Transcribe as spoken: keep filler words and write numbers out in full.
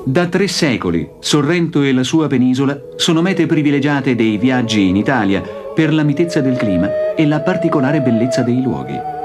Da tre secoli, Sorrento e la sua penisola sono mete privilegiate dei viaggi in Italia per la mitezza del clima e la particolare bellezza dei luoghi.